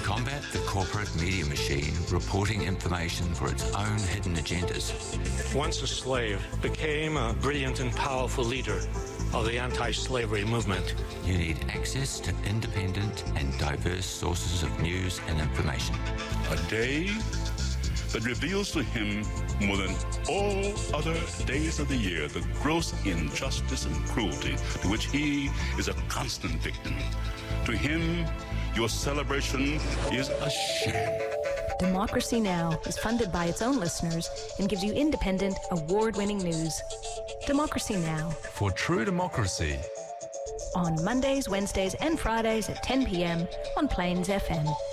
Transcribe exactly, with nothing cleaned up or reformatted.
combat the corporate media machine reporting information for its own hidden agendas. Once a slave, became a brilliant and powerful leader of the anti-slavery movement. You need access to independent and diverse sources of news and information. A day that reveals to him more than all other days of the year the gross injustice and cruelty to which he is a constant victim. To him, your celebration is a sham. Democracy Now! Is funded by its own listeners and gives you independent, award-winning news. Democracy Now! For true democracy. On Mondays, Wednesdays and Fridays at ten p.m. on Plains F M.